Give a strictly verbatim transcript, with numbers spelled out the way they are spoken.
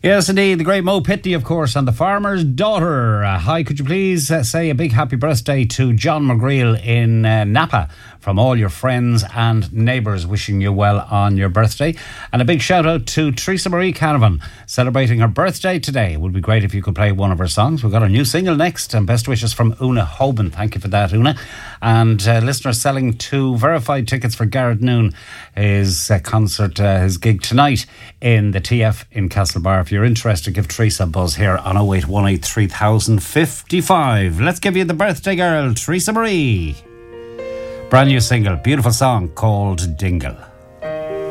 Yes, indeed. The great Mo Pitney, of course, and the farmer's daughter. Uh, hi, could you please uh, say a big happy birthday to John McGreal in uh, Napa from all your friends and neighbours, wishing you well on your birthday. And a big shout out to Teresa Marie Canavan, celebrating her birthday today. It would be great if you could play one of her songs. We've got a new single next, and best wishes from Una Hoban. Thank you for that, Una. And uh, listeners selling two verified tickets for Garrett Noon, his uh, concert, uh, his gig tonight in the T F in Castlebar. If you're interested, give Teresa a buzz here on oh eight one eight three thousand fifty-five. Let's give you the birthday girl, Teresa Marie. Brand new single, beautiful song called Dingle.